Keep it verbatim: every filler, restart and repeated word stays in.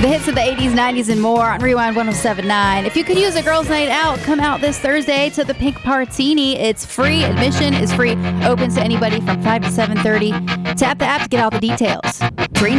The hits of the eighties, nineties, and more on Rewind one oh seven point nine. If you could use a girls' night out, come out this Thursday to the Pink Partini. It's free. Admission is free. Opens to anybody from five to seven thirty. Tap the app to get all the details.